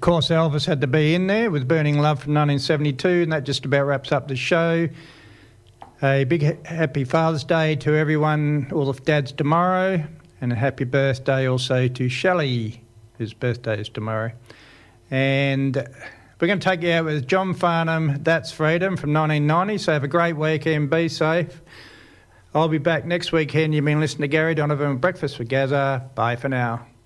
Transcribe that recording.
course, Elvis had to be in there with Burning Love from 1972, and that just about wraps up the show. A big happy Father's Day to everyone, all the dads tomorrow, and a happy birthday also to Shelley, whose birthday is tomorrow. And we're going to take you out with John Farnham, That's Freedom from 1990, so have a great weekend, be safe. I'll be back next weekend. You've been listening to Gary Donovan, Breakfast with Gazza. Bye for now.